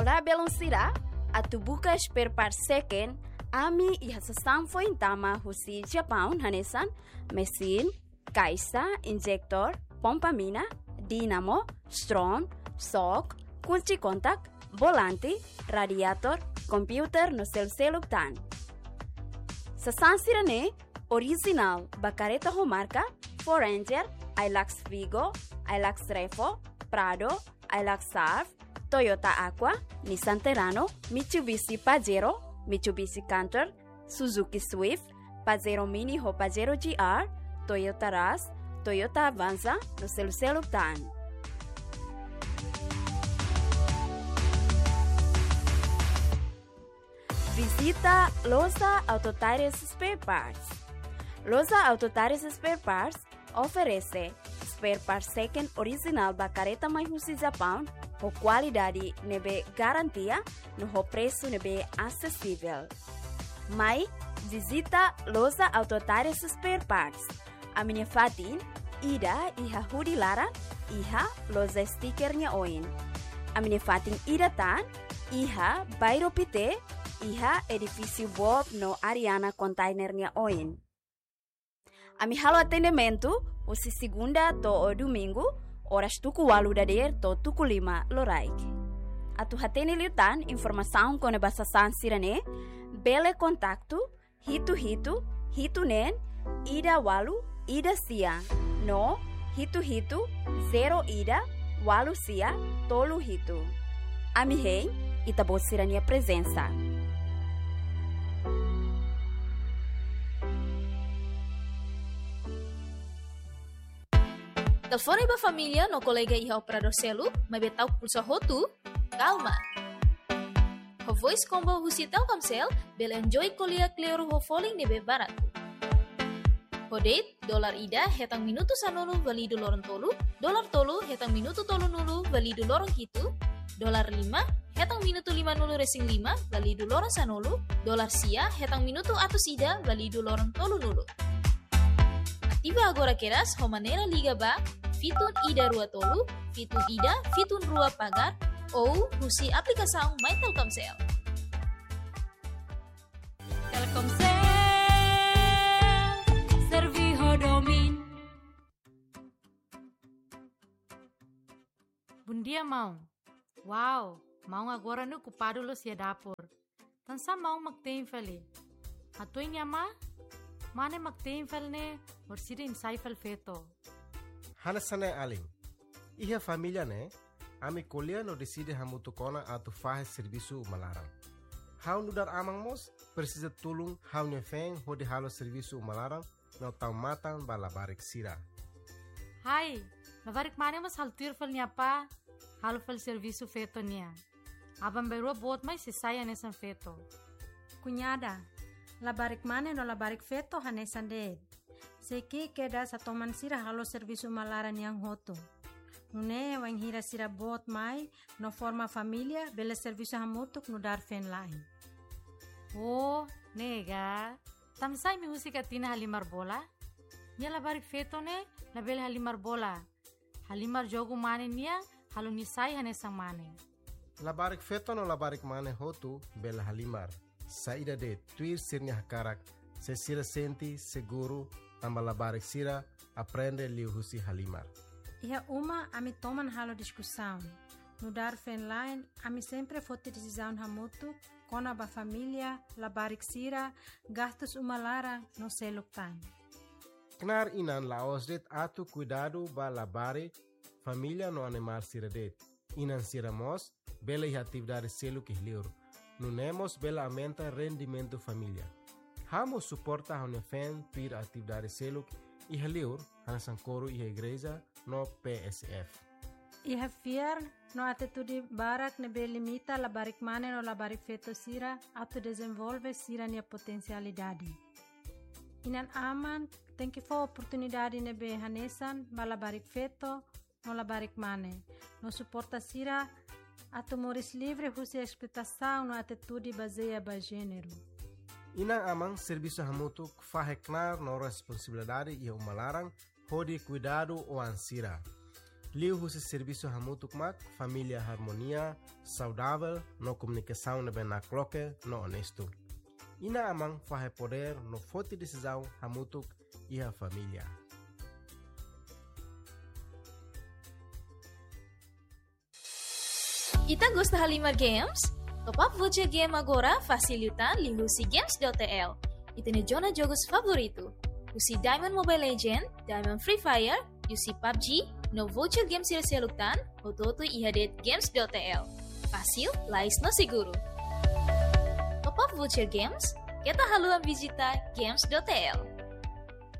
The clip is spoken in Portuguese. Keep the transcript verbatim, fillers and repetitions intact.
olá belong sira, atu buka spare part second, ami iha sasang foi tama husi Japão hanesan, mesin, kaisa, injector, pompa mina, dinamo, strom, shock, kunci kontak, volante, radiator, computer no sel seluktan. Sasang sira ne original bakareta ho marca Ford Ranger, Hilux Vigo, Hilux Revo, Prado, Hilux Surf, Toyota Aqua, Nissan Terrano, Mitsubishi Pajero, Mitsubishi Canter, Suzuki Swift, Pajero Mini ho Pajero G R, Toyota Rush, Toyota Avanza no selu-selu tan. Visita Loza Auto Tires Spare Parts. Loza Auto Tires Spare Parts oferece spare parts second original bacareta mais husi Japão, com qualidade nebe garantia, no ho preço nebe acessível. Mai visita Loza Auto Tires Spare Parts. A minha fatin, ida iha hudi lara, iha Loza stickernya oin. A minha fatin ida tan, iha bairo pite, iha edifício Bob no Ariana containernya oin. Ami halo atendimento, usi segunda to o domingo, horas tuku walu dader to tuku lima loraik. Atu hatene liutan informação com bahasa sansirane, bele kontaktu, hitu hitu, hitu nen, ida walu, ida sia, no, hitu hitu, zero ida, walu sia, tolu hitu. Ami hei, itabosirania presença. Telefone ba família no colega iha operador celu, mas betau pulsa hotu, calma. Ho voice combo husi Telkomsel, bel enjoy kolia klero ho falling nebe barato. Ho date, dolar ida hetang minuto sanulu valido lorong tolu, dolar tolu hetang minuto tolu nulu valido lorong hitu, dolar lima hetang minuto lima nulu resing lima valido lorong sanulu, dolar sia hetang minuto atus ida valido lorong tolu nulu. Aktiva agora keras ho manera liga ba, fitun ida rua tolu, fitun ida, fitun rua pagar, ou husi aplikasaung My Telkomsel. Telkomsel, serviho domin. Bom dia, mão. Uau, mão agora no culpado lo sia dapur. Tansa mão magtein fali. Atoy niya ma? Mane magtein fal ne, orsida insai fal feto. Hanasane aling. Iha família ne, ami kolia no decide hamutu kona atu fahe serviço malarang. Hau nudar amang mos, precisa tulung hau ne feng hodi halo serviço malarang no tau matang bala barik sira. Hai, labarik mane mas haltir fal niya pa, halo fal serviço feto niya. Abang berua bot mai sisaya nesan feto. Cunhada, labarik mane no labarik feto hanesan de. Seki keda sa toman sira halo serviço malaran yang hoto. Nune wang hira sira bot mai no forma família bele serviço hamutuk no dar fen lain. Oh, nega. Tamsay mi husika tina halimar bola? Nia labarik feto ne, labele halimar bola. Halimar jogo mane nia, halo nisay hanesang mane. Labarik feto no labarik mane hotu bela halimar. Saida de tuir sirnya hakarak, se sira senti seguro tamba labarik sira aprende liu husi halimar. Iha uma ami toman halo discussão. No dar fen line, ami sempre fote decisão hamutu, kona ba família, labarik sira, gastos umalara no seluk time. Knar inan laos det atu cuidado ba labare família no animar sira det. Inan sira mos, bela iha atividade seluk ihliur. Nunemos bela aumenta rendimento família. Hamos suporta a unefen pir atividade seluk iha liur hanasan coro iha igreja no P S F. Iha fiar no atitude barak nebe limita labarik mane no labarik feto sira auto desenvolve sira nia potencialidade. Inan aman tem que for oportunidade nebe hanesan ba labarik feto no labarik mane. No suporta sira ato moris livre husi expectação no atitude baseia ba gênero. Inang amang serviço hamutu faheknar no responsabilidade e umalarang hodi cuidado o ansira. Liu husi serviço hamutuk mak, família harmonia, saudável, no comunicação nebe na cloque, no honesto. Ina amang fahe poder no forte decisão hamutuk e a família. Ita gosta Halimar Games? Top up voucher game agora facilitan li husi games dot t l. Itene zona jogos favorito. Usi Diamond Mobile Legend, Diamond Free Fire, usi P U B G, no voucher games sila selutan, ototo ihadet games dot t l. Fácil, lais no seguro. Top up voucher games, kita haluan visita games dot t l.